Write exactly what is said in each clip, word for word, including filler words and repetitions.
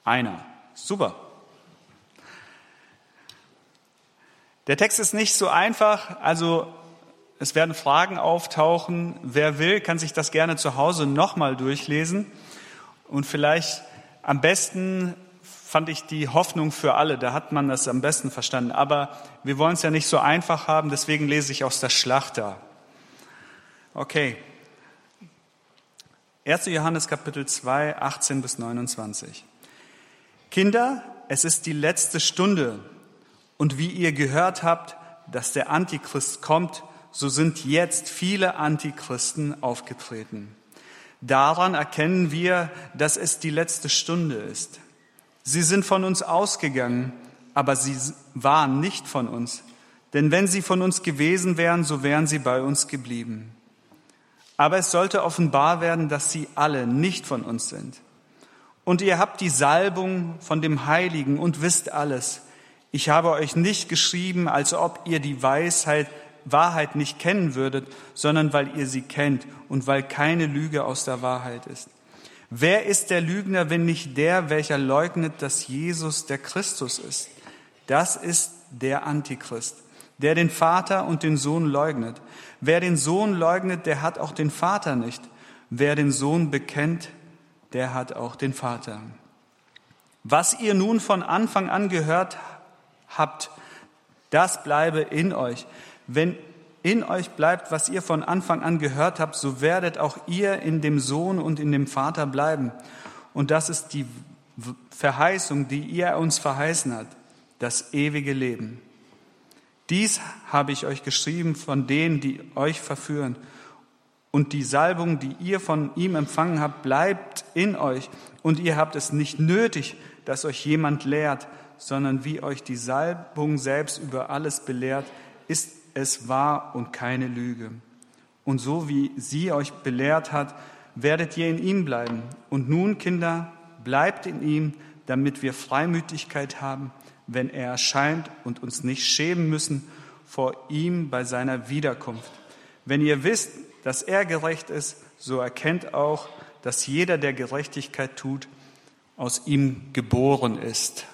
Einer. Super. Der Text ist nicht so einfach, also es werden Fragen auftauchen. Wer will, kann sich das gerne zu Hause nochmal durchlesen. Und vielleicht am besten fand ich die Hoffnung für alle, da hat man das am besten verstanden. Aber wir wollen es ja nicht so einfach haben, deswegen lese ich aus der Schlachter. Okay. erster Johannes Kapitel zwei, achtzehn bis neunundzwanzig. Kinder, es ist die letzte Stunde. Und wie ihr gehört habt, dass der Antichrist kommt, so sind jetzt viele Antichristen aufgetreten. Daran erkennen wir, dass es die letzte Stunde ist. Sie sind von uns ausgegangen, aber sie waren nicht von uns. Denn wenn sie von uns gewesen wären, so wären sie bei uns geblieben. Aber es sollte offenbar werden, dass sie alle nicht von uns sind. Und ihr habt die Salbung von dem Heiligen und wisst alles. Ich habe euch nicht geschrieben, als ob ihr die Weisheit, Wahrheit nicht kennen würdet, sondern weil ihr sie kennt und weil keine Lüge aus der Wahrheit ist. Wer ist der Lügner, wenn nicht der, welcher leugnet, dass Jesus der Christus ist? Das ist der Antichrist, der den Vater und den Sohn leugnet. Wer den Sohn leugnet, der hat auch den Vater nicht. Wer den Sohn bekennt, der hat auch den Vater. Was ihr nun von Anfang an gehört habt, das bleibe in euch. Wenn in euch bleibt, was ihr von Anfang an gehört habt, so werdet auch ihr in dem Sohn und in dem Vater bleiben. Und das ist die Verheißung, die er uns verheißen hat, das ewige Leben. Dies habe ich euch geschrieben von denen, die euch verführen. Und die Salbung, die ihr von ihm empfangen habt, bleibt in euch. Und ihr habt es nicht nötig, dass euch jemand lehrt, sondern wie euch die Salbung selbst über alles belehrt, ist es wahr und keine Lüge. Und so wie sie euch belehrt hat, werdet ihr in ihm bleiben. Und nun, Kinder, bleibt in ihm, damit wir Freimütigkeit haben, wenn er erscheint und uns nicht schämen müssen vor ihm bei seiner Wiederkunft. Wenn ihr wisst, dass er gerecht ist, so erkennt auch, dass jeder, der Gerechtigkeit tut, aus ihm geboren ist.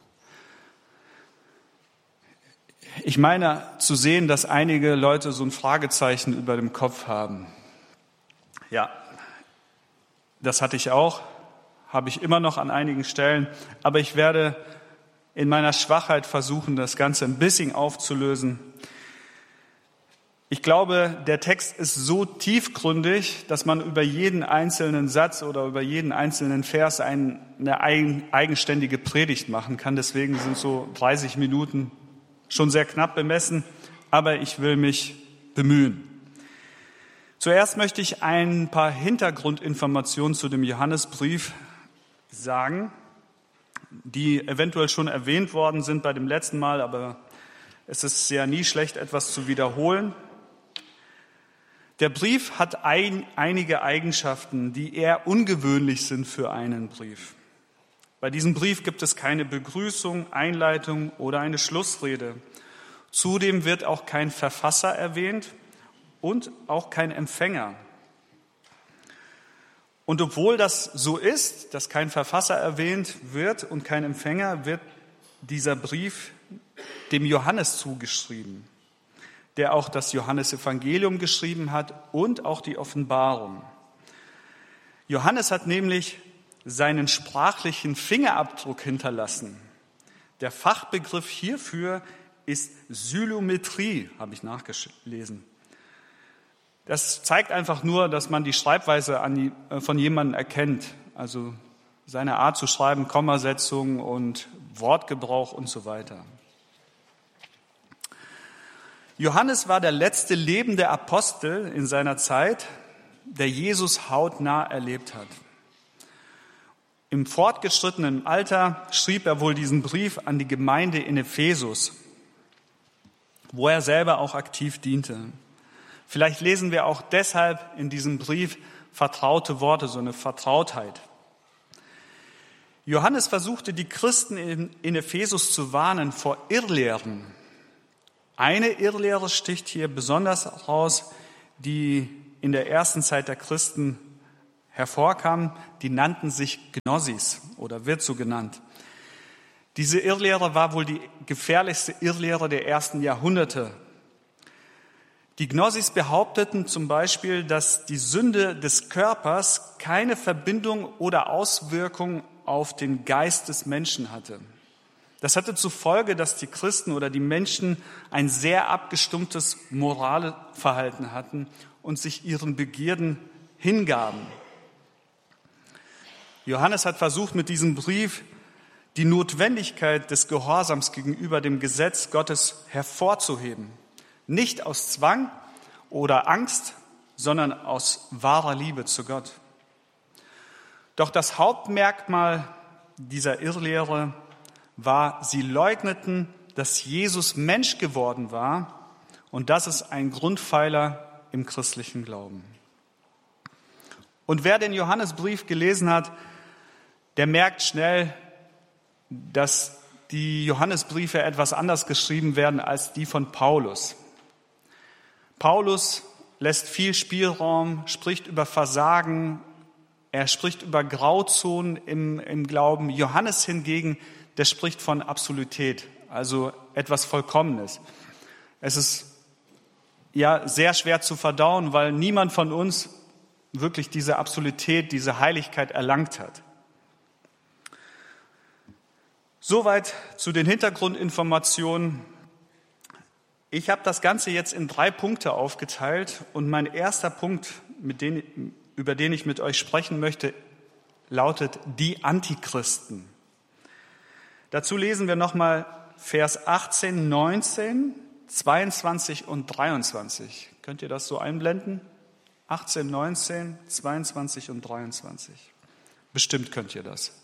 Ich meine zu sehen, dass einige Leute so ein Fragezeichen über dem Kopf haben. Ja, das hatte ich auch, habe ich immer noch an einigen Stellen, aber ich werde in meiner Schwachheit versuchen, das Ganze ein bisschen aufzulösen. Ich glaube, der Text ist so tiefgründig, dass man über jeden einzelnen Satz oder über jeden einzelnen Vers eine eigenständige Predigt machen kann. Deswegen sind so dreißig Minuten schon sehr knapp bemessen, aber ich will mich bemühen. Zuerst möchte ich ein paar Hintergrundinformationen zu dem Johannesbrief sagen, die eventuell schon erwähnt worden sind bei dem letzten Mal, aber es ist ja nie schlecht, etwas zu wiederholen. Der Brief hat ein, einige Eigenschaften, die eher ungewöhnlich sind für einen Brief. Bei diesem Brief gibt es keine Begrüßung, Einleitung oder eine Schlussrede. Zudem wird auch kein Verfasser erwähnt und auch kein Empfänger. Und obwohl das so ist, dass kein Verfasser erwähnt wird und kein Empfänger, wird dieser Brief dem Johannes zugeschrieben, der auch das Johannesevangelium geschrieben hat und auch die Offenbarung. Johannes hat nämlich seinen sprachlichen Fingerabdruck hinterlassen. Der Fachbegriff hierfür ist Sylometrie, habe ich nachgelesen. Das zeigt einfach nur, dass man die Schreibweise an die, äh, von jemandem erkennt, also seine Art zu schreiben, Kommasetzung und Wortgebrauch und so weiter. Johannes war der letzte lebende Apostel in seiner Zeit, der Jesus hautnah erlebt hat. Im fortgeschrittenen Alter schrieb er wohl diesen Brief an die Gemeinde in Ephesus, wo er selber auch aktiv diente. Vielleicht lesen wir auch deshalb in diesem Brief vertraute Worte, so eine Vertrautheit. Johannes versuchte, die Christen in Ephesus zu warnen vor Irrlehren. Eine Irrlehre sticht hier besonders heraus, die in der ersten Zeit der Christen hervorkamen, die nannten sich Gnosis oder wird so genannt. Diese Irrlehre war wohl die gefährlichste Irrlehre der ersten Jahrhunderte. Die Gnosis behaupteten zum Beispiel, dass die Sünde des Körpers keine Verbindung oder Auswirkung auf den Geist des Menschen hatte. Das hatte zur Folge, dass die Christen oder die Menschen ein sehr abgestumpftes Moralverhalten hatten und sich ihren Begierden hingaben. Johannes hat versucht, mit diesem Brief die Notwendigkeit des Gehorsams gegenüber dem Gesetz Gottes hervorzuheben. Nicht aus Zwang oder Angst, sondern aus wahrer Liebe zu Gott. Doch das Hauptmerkmal dieser Irrlehre war, sie leugneten, dass Jesus Mensch geworden war, und das ist ein Grundpfeiler im christlichen Glauben. Und wer den Johannesbrief gelesen hat, der merkt schnell, dass die Johannesbriefe etwas anders geschrieben werden als die von Paulus. Paulus lässt viel Spielraum, spricht über Versagen, er spricht über Grauzonen im, im Glauben. Johannes hingegen, der spricht von Absolutität, also etwas Vollkommenes. Es ist ja sehr schwer zu verdauen, weil niemand von uns wirklich diese Absolutität, diese Heiligkeit erlangt hat. Soweit zu den Hintergrundinformationen. Ich habe das Ganze jetzt in drei Punkte aufgeteilt und mein erster Punkt, mit dem, über den ich mit euch sprechen möchte, lautet die Antichristen. Dazu lesen wir nochmal Vers achtzehn, neunzehn, zweiundzwanzig und dreiundzwanzig. Könnt ihr das so einblenden? achtzehn, neunzehn, zweiundzwanzig und dreiundzwanzig. Bestimmt könnt ihr das.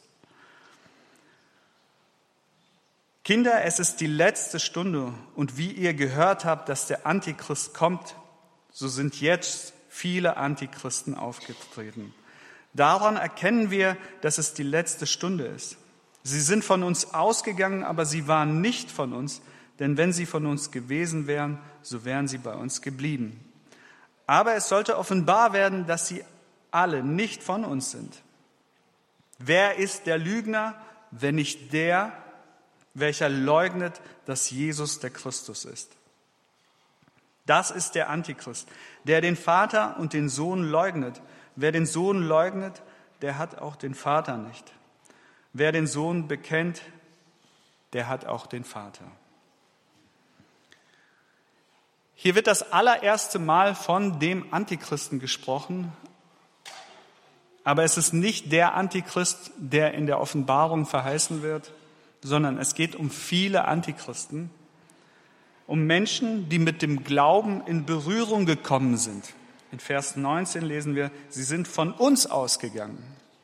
Kinder, es ist die letzte Stunde und wie ihr gehört habt, dass der Antichrist kommt, so sind jetzt viele Antichristen aufgetreten. Daran erkennen wir, dass es die letzte Stunde ist. Sie sind von uns ausgegangen, aber sie waren nicht von uns, denn wenn sie von uns gewesen wären, so wären sie bei uns geblieben. Aber es sollte offenbar werden, dass sie alle nicht von uns sind. Wer ist der Lügner, wenn nicht der, welcher leugnet, dass Jesus der Christus ist? Das ist der Antichrist, der den Vater und den Sohn leugnet. Wer den Sohn leugnet, der hat auch den Vater nicht. Wer den Sohn bekennt, der hat auch den Vater. Hier wird das allererste Mal von dem Antichristen gesprochen, aber es ist nicht der Antichrist, der in der Offenbarung verheißen wird, sondern es geht um viele Antichristen, um Menschen, die mit dem Glauben in Berührung gekommen sind. In Vers neunzehn lesen wir, sie sind von uns ausgegangen.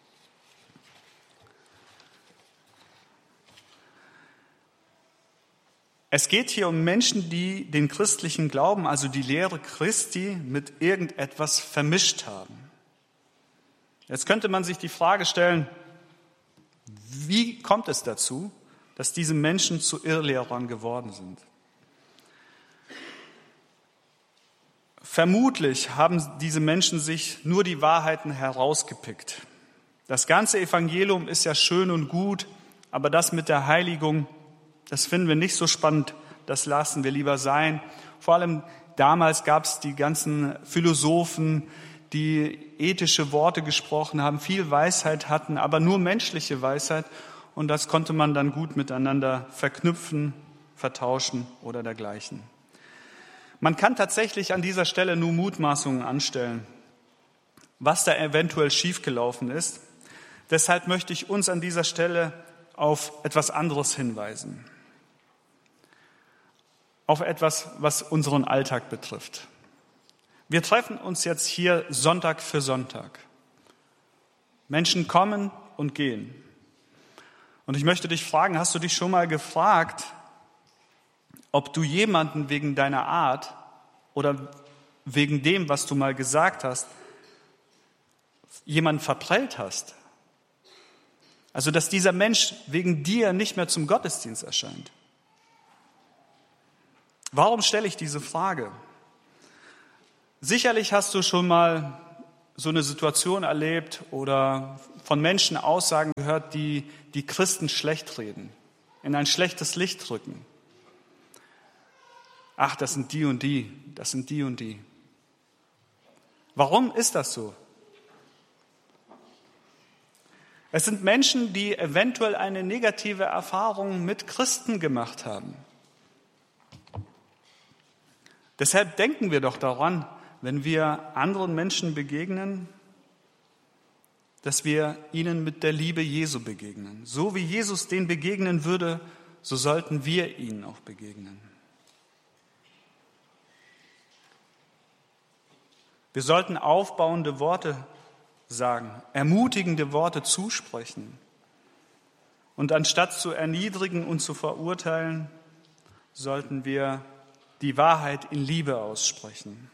Es geht hier um Menschen, die den christlichen Glauben, also die Lehre Christi, mit irgendetwas vermischt haben. Jetzt könnte man sich die Frage stellen, wie kommt es dazu, dass diese Menschen zu Irrlehrern geworden sind? Vermutlich haben diese Menschen sich nur die Wahrheiten herausgepickt. Das ganze Evangelium ist ja schön und gut, aber das mit der Heiligung, das finden wir nicht so spannend, das lassen wir lieber sein. Vor allem damals gab es die ganzen Philosophen, die ethische Worte gesprochen haben, viel Weisheit hatten, aber nur menschliche Weisheit. Und das konnte man dann gut miteinander verknüpfen, vertauschen oder dergleichen. Man kann tatsächlich an dieser Stelle nur Mutmaßungen anstellen, was da eventuell schiefgelaufen ist. Deshalb möchte ich uns an dieser Stelle auf etwas anderes hinweisen. Auf etwas, was unseren Alltag betrifft. Wir treffen uns jetzt hier Sonntag für Sonntag. Menschen kommen und gehen. Und ich möchte dich fragen, hast du dich schon mal gefragt, ob du jemanden wegen deiner Art oder wegen dem, was du mal gesagt hast, jemanden verprellt hast? Also, dass dieser Mensch wegen dir nicht mehr zum Gottesdienst erscheint. Warum stelle ich diese Frage? Sicherlich hast du schon mal so eine Situation erlebt oder von Menschen Aussagen gehört, die die Christen schlecht reden, in ein schlechtes Licht rücken. Ach, das sind die und die, das sind die und die. Warum ist das so? Es sind Menschen, die eventuell eine negative Erfahrung mit Christen gemacht haben. Deshalb denken wir doch daran, wenn wir anderen Menschen begegnen, dass wir ihnen mit der Liebe Jesu begegnen. So wie Jesus denen begegnen würde, so sollten wir ihnen auch begegnen. Wir sollten aufbauende Worte sagen, ermutigende Worte zusprechen. Und anstatt zu erniedrigen und zu verurteilen, sollten wir die Wahrheit in Liebe aussprechen.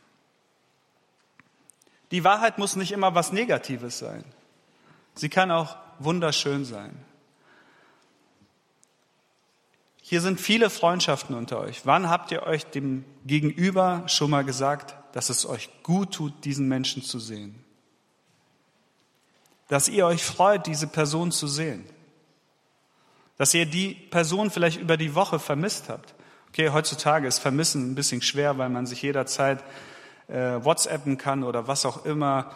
Die Wahrheit muss nicht immer was Negatives sein. Sie kann auch wunderschön sein. Hier sind viele Freundschaften unter euch. Wann habt ihr euch dem Gegenüber schon mal gesagt, dass es euch gut tut, diesen Menschen zu sehen? Dass ihr euch freut, diese Person zu sehen? Dass ihr die Person vielleicht über die Woche vermisst habt? Okay, heutzutage ist Vermissen ein bisschen schwer, weil man sich jederzeit äh, WhatsAppen kann oder was auch immer.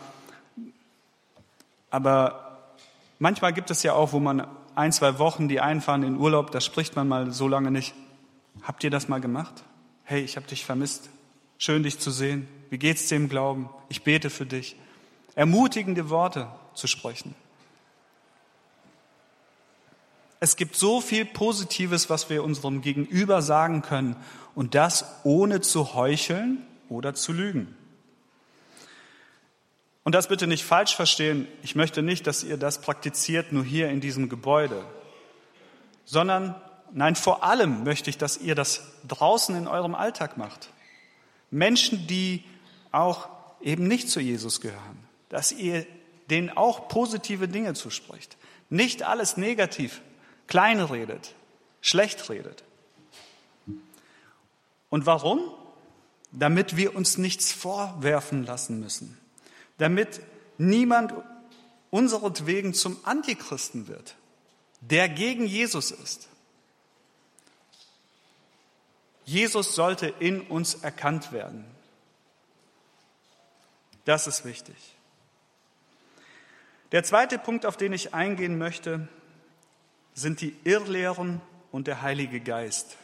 Aber manchmal gibt es ja auch, wo man ein, zwei Wochen, die einfahren in Urlaub, da spricht man mal so lange nicht. Habt ihr das mal gemacht? Hey, ich habe dich vermisst. Schön, dich zu sehen. Wie geht's dir im Glauben? Ich bete für dich. Ermutigende Worte zu sprechen. Es gibt so viel Positives, was wir unserem Gegenüber sagen können, und das ohne zu heucheln oder zu lügen. Und das bitte nicht falsch verstehen. Ich möchte nicht, dass ihr das praktiziert nur hier in diesem Gebäude, sondern, nein, vor allem möchte ich, dass ihr das draußen in eurem Alltag macht. Menschen, die auch eben nicht zu Jesus gehören, dass ihr denen auch positive Dinge zuspricht. Nicht alles negativ, klein redet, schlecht redet. Und warum? Damit wir uns nichts vorwerfen lassen müssen. Damit niemand unseretwegen zum Antichristen wird, der gegen Jesus ist. Jesus sollte in uns erkannt werden. Das ist wichtig. Der zweite Punkt, auf den ich eingehen möchte, sind die Irrlehren und der Heilige Geist.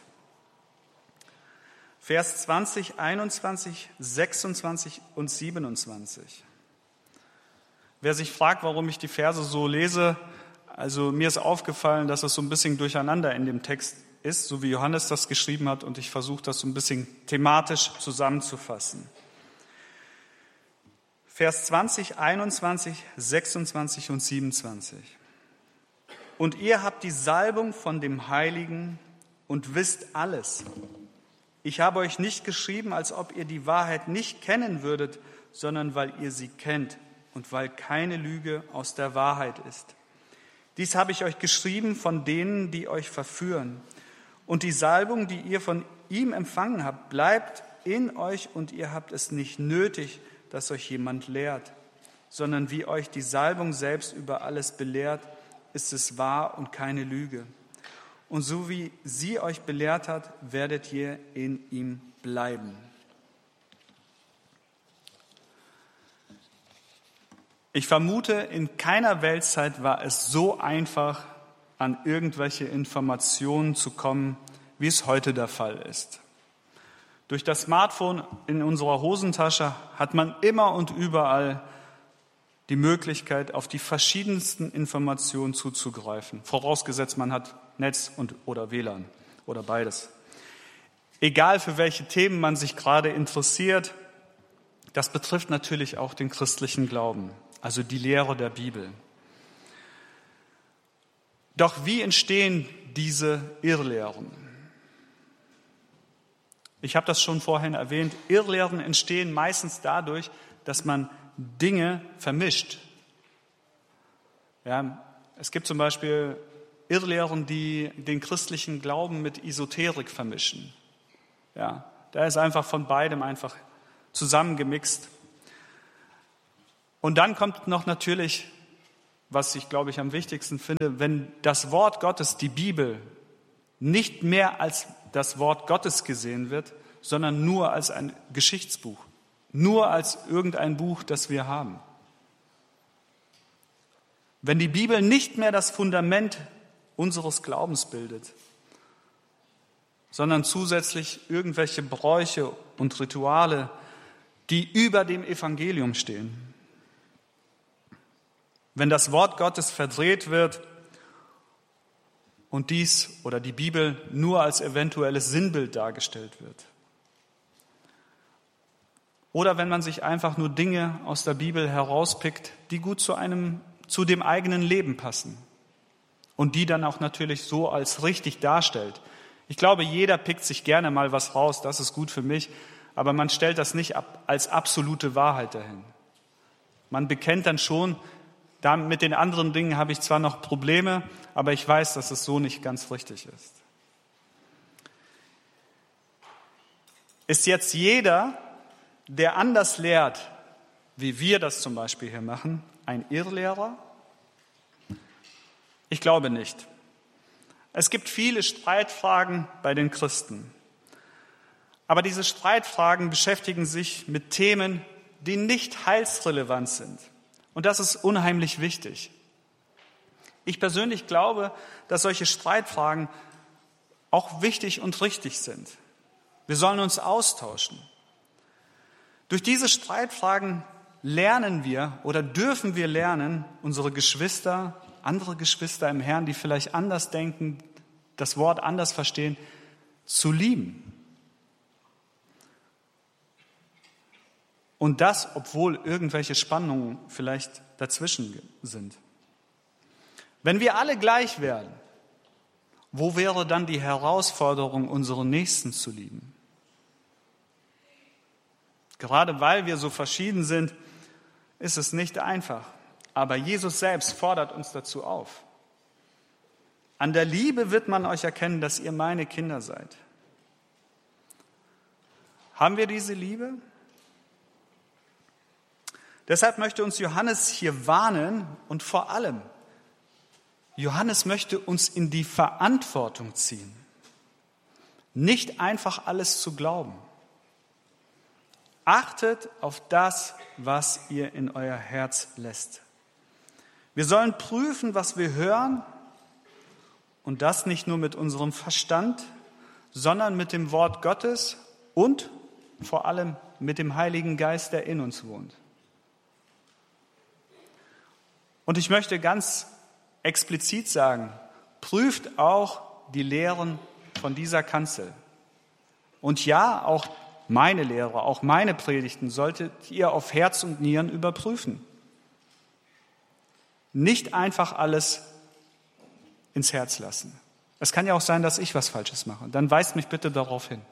Vers zwanzig, einundzwanzig, sechsundzwanzig und siebenundzwanzig. Wer sich fragt, warum ich die Verse so lese, also mir ist aufgefallen, dass es so ein bisschen durcheinander in dem Text ist, so wie Johannes das geschrieben hat, und ich versuche das so ein bisschen thematisch zusammenzufassen. Vers zwanzig, einundzwanzig, sechsundzwanzig und siebenundzwanzig. Und ihr habt die Salbung von dem Heiligen und wisst alles. Ich habe euch nicht geschrieben, als ob ihr die Wahrheit nicht kennen würdet, sondern weil ihr sie kennt und weil keine Lüge aus der Wahrheit ist. Dies habe ich euch geschrieben von denen, die euch verführen. Und die Salbung, die ihr von ihm empfangen habt, bleibt in euch, und ihr habt es nicht nötig, dass euch jemand lehrt, sondern wie euch die Salbung selbst über alles belehrt, ist es wahr und keine Lüge. Und so wie sie euch belehrt hat, werdet ihr in ihm bleiben. Ich vermute, in keiner Weltzeit war es so einfach, an irgendwelche Informationen zu kommen, wie es heute der Fall ist. Durch das Smartphone in unserer Hosentasche hat man immer und überall die Möglichkeit, auf die verschiedensten Informationen zuzugreifen. Vorausgesetzt, man hat Netz und, oder W L A N oder beides. Egal für welche Themen man sich gerade interessiert, das betrifft natürlich auch den christlichen Glauben, also die Lehre der Bibel. Doch wie entstehen diese Irrlehren? Ich habe das schon vorhin erwähnt. Irrlehren entstehen meistens dadurch, dass man Dinge vermischt. Ja, es gibt zum Beispiel Irrlehren, die den christlichen Glauben mit Esoterik vermischen. Ja, da ist einfach von beidem einfach zusammengemixt. Und dann kommt noch natürlich, was ich glaube ich am wichtigsten finde, wenn das Wort Gottes, die Bibel, nicht mehr als das Wort Gottes gesehen wird, sondern nur als ein Geschichtsbuch, nur als irgendein Buch, das wir haben. Wenn die Bibel nicht mehr das Fundament unseres Glaubens bildet, sondern zusätzlich irgendwelche Bräuche und Rituale, die über dem Evangelium stehen. Wenn das Wort Gottes verdreht wird und dies oder die Bibel nur als eventuelles Sinnbild dargestellt wird. Oder wenn man sich einfach nur Dinge aus der Bibel herauspickt, die gut zu einem, zu dem eigenen Leben passen und die dann auch natürlich so als richtig darstellt. Ich glaube, jeder pickt sich gerne mal was raus, das ist gut für mich, aber man stellt das nicht als absolute Wahrheit dahin. Man bekennt dann schon, da mit den anderen Dingen habe ich zwar noch Probleme, aber ich weiß, dass es so nicht ganz richtig ist. Ist jetzt jeder, der anders lehrt, wie wir das zum Beispiel hier machen, ein Irrlehrer? Ich glaube nicht. Es gibt viele Streitfragen bei den Christen. Aber diese Streitfragen beschäftigen sich mit Themen, die nicht heilsrelevant sind. Und das ist unheimlich wichtig. Ich persönlich glaube, dass solche Streitfragen auch wichtig und richtig sind. Wir sollen uns austauschen. Durch diese Streitfragen lernen wir oder dürfen wir lernen, unsere Geschwister, andere Geschwister im Herrn, die vielleicht anders denken, das Wort anders verstehen, zu lieben. Und das, obwohl irgendwelche Spannungen vielleicht dazwischen sind. Wenn wir alle gleich wären, wo wäre dann die Herausforderung, unsere Nächsten zu lieben? Gerade weil wir so verschieden sind, ist es nicht einfach. Aber Jesus selbst fordert uns dazu auf. An der Liebe wird man euch erkennen, dass ihr meine Kinder seid. Haben wir diese Liebe? Deshalb möchte uns Johannes hier warnen und vor allem, Johannes möchte uns in die Verantwortung ziehen, nicht einfach alles zu glauben. Achtet auf das, was ihr in euer Herz lässt. Wir sollen prüfen, was wir hören, und das nicht nur mit unserem Verstand, sondern mit dem Wort Gottes und vor allem mit dem Heiligen Geist, der in uns wohnt. Und ich möchte ganz explizit sagen, prüft auch die Lehren von dieser Kanzel. Und ja, auch meine Lehre, auch meine Predigten solltet ihr auf Herz und Nieren überprüfen. Nicht einfach alles ins Herz lassen. Es kann ja auch sein, dass ich was Falsches mache. Dann weist mich bitte darauf hin.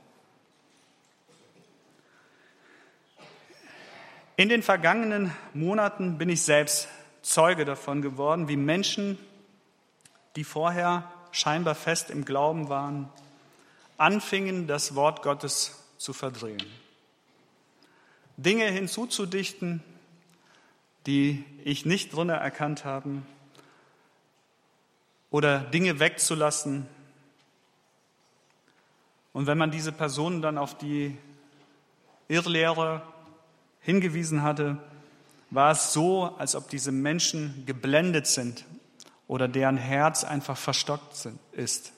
In den vergangenen Monaten bin ich selbst Zeuge davon geworden, wie Menschen, die vorher scheinbar fest im Glauben waren, anfingen, das Wort Gottes zu verdrehen. Dinge hinzuzudichten, die ich nicht drin erkannt habe, oder Dinge wegzulassen. Und wenn man diese Personen dann auf die Irrlehre hingewiesen hatte, war es so, als ob diese Menschen geblendet sind oder deren Herz einfach verstockt ist.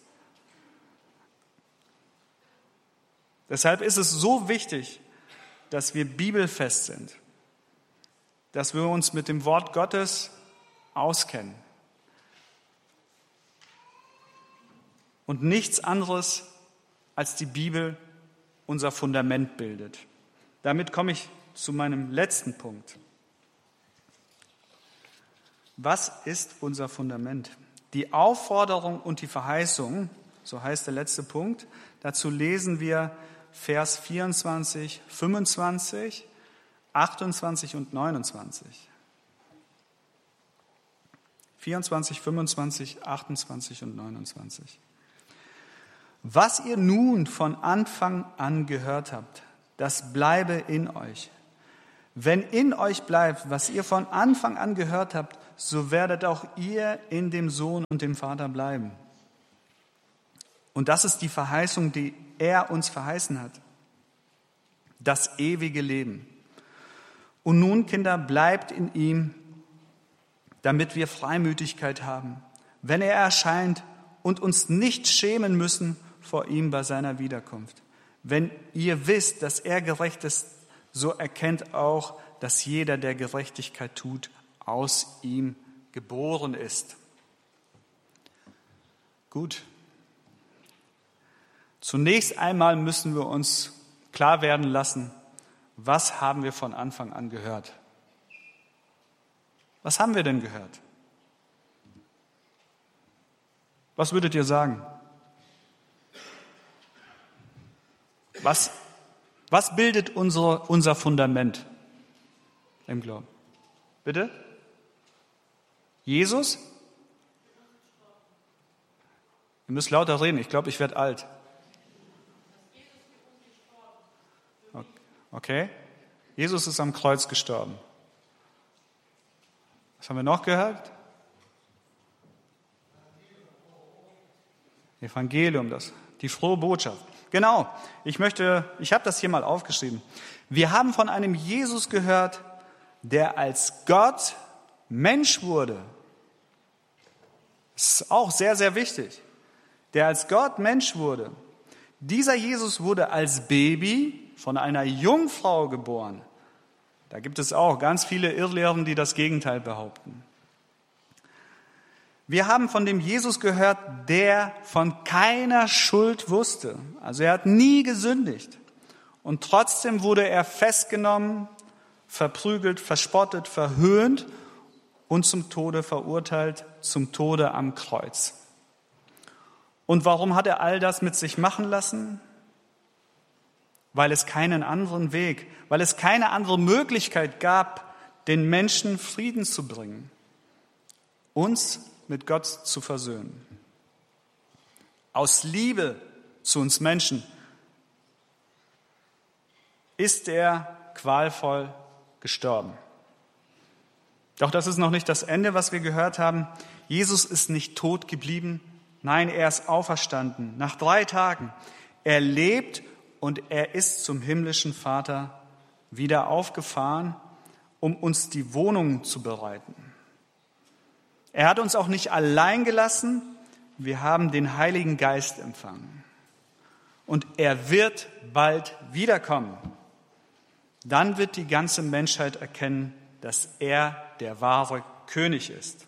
Deshalb ist es so wichtig, dass wir bibelfest sind, dass wir uns mit dem Wort Gottes auskennen und nichts anderes als die Bibel unser Fundament bildet. Damit komme ich zu meinem letzten Punkt. Was ist unser Fundament? Die Aufforderung und die Verheißung, so heißt der letzte Punkt, dazu lesen wir Vers vierundzwanzig, fünfundzwanzig, achtundzwanzig und neunundzwanzig. vierundzwanzig, fünfundzwanzig, achtundzwanzig und neunundzwanzig. Was ihr nun von Anfang an gehört habt, das bleibe in euch. Wenn in euch bleibt, was ihr von Anfang an gehört habt, so werdet auch ihr in dem Sohn und dem Vater bleiben. Und das ist die Verheißung, die er uns verheißen hat. Das ewige Leben. Und nun, Kinder, bleibt in ihm, damit wir Freimütigkeit haben, wenn er erscheint und uns nicht schämen müssen vor ihm bei seiner Wiederkunft. Wenn ihr wisst, dass er gerecht ist, so erkennt auch, dass jeder, der Gerechtigkeit tut, aus ihm geboren ist. Gut. Zunächst einmal müssen wir uns klar werden lassen, was haben wir von Anfang an gehört? Was haben wir denn gehört? Was würdet ihr sagen? Was, was bildet unsere, unser Fundament im Glauben? Bitte? Jesus? Ihr müsst lauter reden, ich glaube, ich werde alt. Okay? Jesus ist am Kreuz gestorben. Was haben wir noch gehört? Evangelium, das, die frohe Botschaft. Genau, ich möchte, ich habe das hier mal aufgeschrieben. Wir haben von einem Jesus gehört, der als Gott Mensch wurde. Das ist auch sehr, sehr wichtig. Der als Gott Mensch wurde. Dieser Jesus wurde als Baby von einer Jungfrau geboren. Da gibt es auch ganz viele Irrlehren, die das Gegenteil behaupten. Wir haben von dem Jesus gehört, der von keiner Schuld wusste. Also er hat nie gesündigt. Und trotzdem wurde er festgenommen, verprügelt, verspottet, verhöhnt und zum Tode verurteilt, zum Tode am Kreuz. Und warum hat er all das mit sich machen lassen? Weil es keinen anderen Weg, weil es keine andere Möglichkeit gab, den Menschen Frieden zu bringen, uns mit Gott zu versöhnen. Aus Liebe zu uns Menschen ist er qualvoll gestorben. Doch das ist noch nicht das Ende, was wir gehört haben. Jesus ist nicht tot geblieben. Nein, er ist auferstanden. Nach drei Tagen. Er lebt und er ist zum himmlischen Vater wieder aufgefahren, um uns die Wohnung zu bereiten. Er hat uns auch nicht allein gelassen. Wir haben den Heiligen Geist empfangen. Und er wird bald wiederkommen. Dann wird die ganze Menschheit erkennen, dass er der wahre König ist.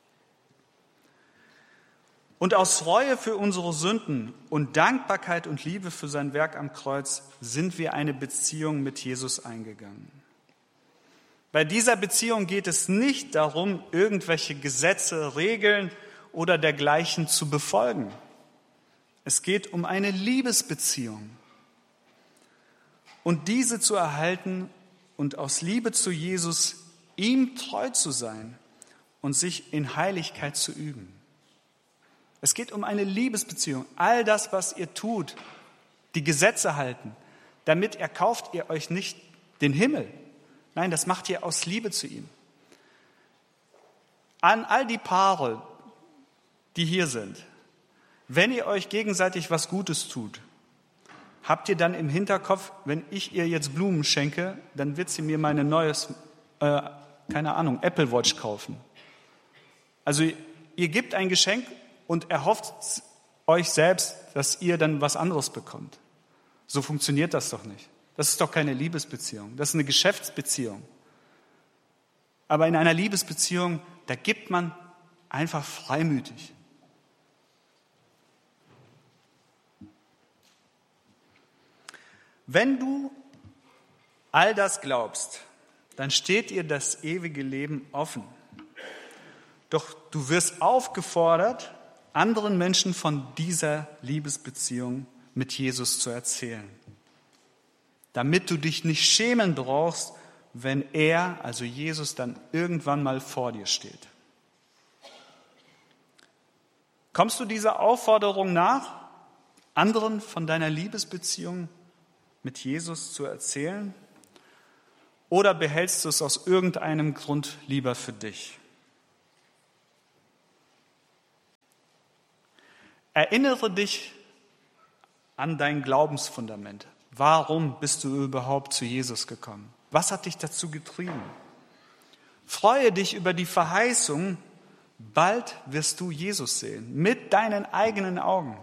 Und aus Reue für unsere Sünden und Dankbarkeit und Liebe für sein Werk am Kreuz sind wir eine Beziehung mit Jesus eingegangen. Bei dieser Beziehung geht es nicht darum, irgendwelche Gesetze, Regeln oder dergleichen zu befolgen. Es geht um eine Liebesbeziehung. Und diese zu erhalten und aus Liebe zu Jesus ihm treu zu sein und sich in Heiligkeit zu üben. Es geht um eine Liebesbeziehung. All das, was ihr tut, die Gesetze halten, damit erkauft ihr euch nicht den Himmel. Nein, das macht ihr aus Liebe zu ihm. An all die Paare, die hier sind, wenn ihr euch gegenseitig was Gutes tut, habt ihr dann im Hinterkopf, wenn ich ihr jetzt Blumen schenke, dann wird sie mir meine neues, äh, keine Ahnung, Apple Watch kaufen. Also ihr gebt ein Geschenk und erhofft euch selbst, dass ihr dann was anderes bekommt. So funktioniert das doch nicht. Das ist doch keine Liebesbeziehung. Das ist eine Geschäftsbeziehung. Aber in einer Liebesbeziehung, da gibt man einfach freimütig. Wenn du all das glaubst, dann steht dir das ewige Leben offen. Doch du wirst aufgefordert, anderen Menschen von dieser Liebesbeziehung mit Jesus zu erzählen, damit du dich nicht schämen brauchst, wenn er, also Jesus, dann irgendwann mal vor dir steht. Kommst du dieser Aufforderung nach, anderen von deiner Liebesbeziehung mit Jesus zu erzählen? oder behältst du es aus irgendeinem Grund lieber für dich? Erinnere dich an dein Glaubensfundament. Warum bist du überhaupt zu Jesus gekommen? Was hat dich dazu getrieben? Freue dich über die Verheißung, bald wirst du Jesus sehen, mit deinen eigenen Augen.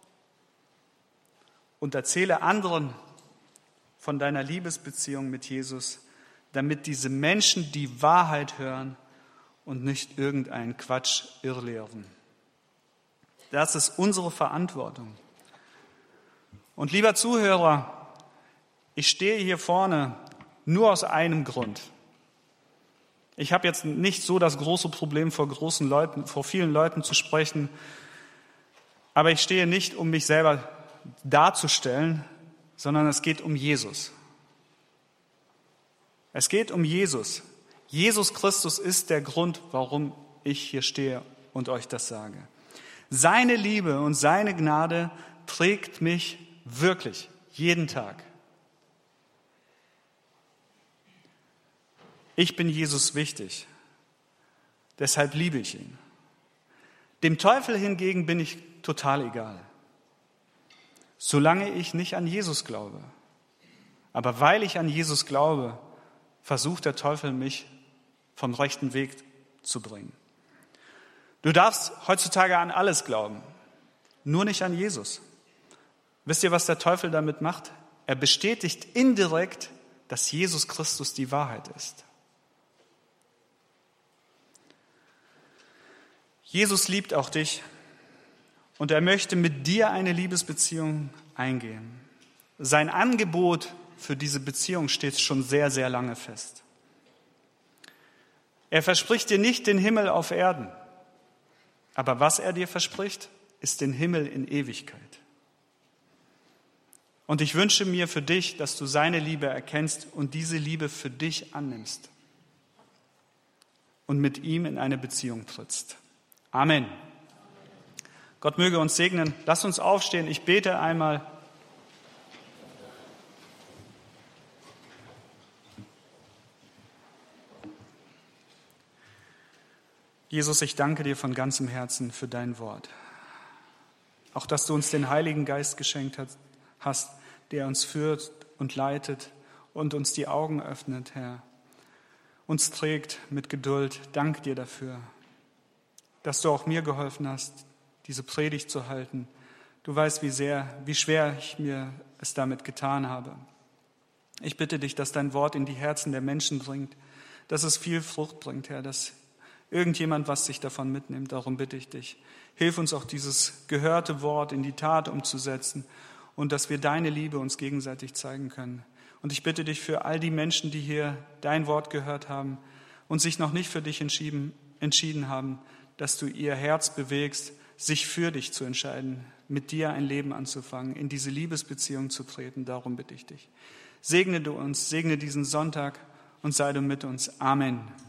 Und erzähle anderen von deiner Liebesbeziehung mit Jesus, damit diese Menschen die Wahrheit hören und nicht irgendeinen Quatsch irrlehren. Das ist unsere Verantwortung. Und lieber Zuhörer, ich stehe hier vorne nur aus einem Grund. Ich habe jetzt nicht so das große Problem, vor großen Leuten, vor vielen Leuten zu sprechen, aber ich stehe nicht, um mich selber darzustellen, sondern es geht um Jesus. Es geht um Jesus. Jesus Christus ist der Grund, warum ich hier stehe und euch das sage. Seine Liebe und seine Gnade trägt mich wirklich jeden Tag. Ich bin Jesus wichtig, deshalb liebe ich ihn. Dem Teufel hingegen bin ich total egal, solange ich nicht an Jesus glaube. Aber weil ich an Jesus glaube, versucht der Teufel mich vom rechten Weg zu bringen. Du darfst heutzutage an alles glauben, nur nicht an Jesus. Wisst ihr, was der Teufel damit macht? Er bestätigt indirekt, dass Jesus Christus die Wahrheit ist. Jesus liebt auch dich und er möchte mit dir eine Liebesbeziehung eingehen. Sein Angebot für diese Beziehung steht schon sehr, sehr lange fest. Er verspricht dir nicht den Himmel auf Erden, aber was er dir verspricht, ist den Himmel in Ewigkeit. Und ich wünsche mir für dich, dass du seine Liebe erkennst und diese Liebe für dich annimmst und mit ihm in eine Beziehung trittst. Amen. Gott möge uns segnen. Lass uns aufstehen. Ich bete einmal. Jesus, ich danke dir von ganzem Herzen für dein Wort. Auch, dass du uns den Heiligen Geist geschenkt hast, der uns führt und leitet und uns die Augen öffnet, Herr. Uns trägt mit Geduld. Dank dir dafür, dass du auch mir geholfen hast, diese Predigt zu halten. Du weißt, wie sehr, wie schwer ich mir es damit getan habe. Ich bitte dich, dass dein Wort in die Herzen der Menschen dringt, dass es viel Frucht bringt, Herr, dass irgendjemand was sich davon mitnimmt. Darum bitte ich dich. Hilf uns auch dieses gehörte Wort in die Tat umzusetzen und dass wir deine Liebe uns gegenseitig zeigen können. Und ich bitte dich für all die Menschen, die hier dein Wort gehört haben und sich noch nicht für dich entschieden, entschieden haben, dass du ihr Herz bewegst, sich für dich zu entscheiden, mit dir ein Leben anzufangen, in diese Liebesbeziehung zu treten. Darum bitte ich dich. Segne du uns, segne diesen Sonntag und sei du mit uns. Amen.